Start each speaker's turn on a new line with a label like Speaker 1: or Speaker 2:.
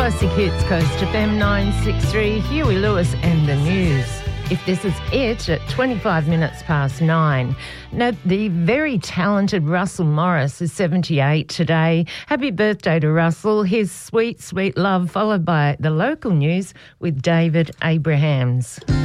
Speaker 1: Classic Hits, Coast FM 963, Huey Lewis and the News. If this is it, at 25 minutes past 9. Now, the very talented Russell Morris is 78 today. Happy birthday to Russell. His sweet, sweet love, followed by the local news with David Abrahams.